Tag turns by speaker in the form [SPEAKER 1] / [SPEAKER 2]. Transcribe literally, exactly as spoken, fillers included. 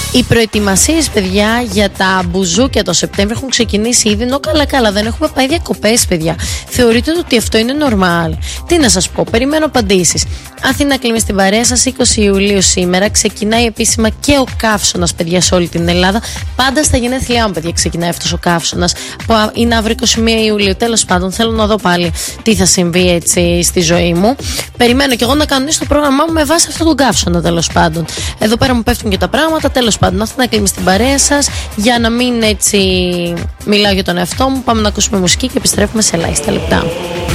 [SPEAKER 1] Οι προετοιμασίες, παιδιά, για τα μπουζούκια το Σεπτέμβριο έχουν ξεκινήσει ήδη. Ενώ καλά καλά δεν έχουμε πάει διακοπές, παιδιά. Θεωρείτε ότι αυτό είναι normal? Τι να σας πω, περιμένω απαντήσεις. Αθήνα κλείνει στην παρέα σας, είκοσι Ιουλίου σήμερα. Ξεκινάει επίσημα και ο καύσωνας, παιδιά, σε όλη την Ελλάδα. Πάντα στα γενέθλιά μου, παιδιά, ξεκινάει αυτός ο καύσωνας. Που είναι αύριο είκοσι μία Ιουλίου. Τέλος πάντων, θέλω να δω πάλι τι θα συμβεί έτσι στη ζωή μου. Περιμένω κι εγώ να κανονίσω το πρόγραμμά μου με βάση αυτόν τον καύσωνα, τέλος πάντων. Εδώ πέρα μου πέφτουν και τα πράγματα. Τέλος πάντων, Αθήνα κλείνει στην παρέα σας. Για να μην έτσι μιλάω για τον εαυτό μου, πάμε να ακούσουμε μουσική και επιστρέφουμε σε ελάχιστα λεπτά.